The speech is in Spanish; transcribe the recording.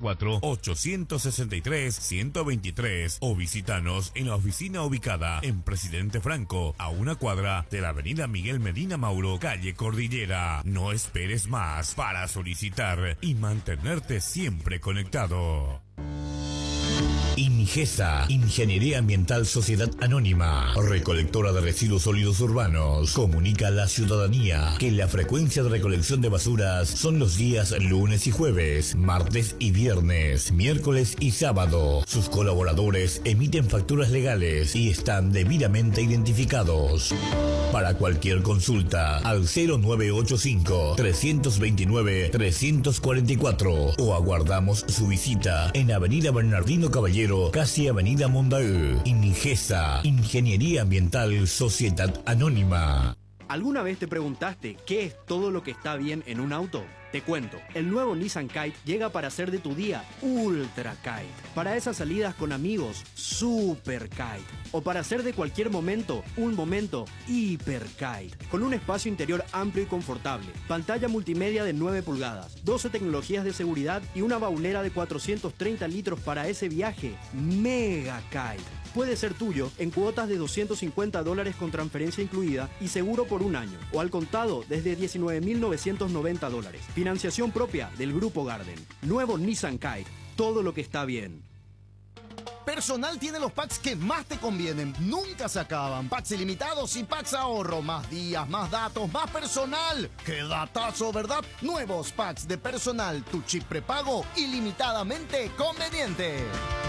094-863-123 o visítanos en la oficina ubicada en Presidente Franco, a una cuadra de la avenida Miguel Medina Mauro, calle Cordillera. No esperes más para solicitar y mantenerte siempre conectado. Ingesa, Ingeniería Ambiental Sociedad Anónima, recolectora de residuos sólidos urbanos, comunica a la ciudadanía que la frecuencia de recolección de basuras son los días lunes y jueves, martes y viernes, miércoles y sábado. Sus colaboradores emiten facturas legales y están debidamente identificados. Para cualquier consulta, al 0985-329-344 o aguardamos su visita en Avenida Bernardino Caballero, casi Avenida Mondaú. Ingesa, Ingeniería Ambiental Sociedad Anónima. ¿Alguna vez te preguntaste qué es todo lo que está bien en un auto? Te cuento, el nuevo Nissan Kite llega para hacer de tu día Ultra Kite. Para esas salidas con amigos, Super Kite. O para hacer de cualquier momento, un momento Hiper Kite. Con un espacio interior amplio y confortable, pantalla multimedia de 9 pulgadas, 12 tecnologías de seguridad y una baulera de 430 litros para ese viaje Mega Kite. Puede ser tuyo en cuotas de $250 con transferencia incluida y seguro por un año, o al contado desde $19.990. Financiación propia del Grupo Garden. Nuevo Nissan Kite. Todo lo que está bien. Personal tiene los packs que más te convienen. Nunca se acaban. Packs ilimitados y packs ahorro. Más días, más datos, más personal. ¡Qué datazo!, ¿verdad? Nuevos packs de Personal. Tu chip prepago ilimitadamente conveniente.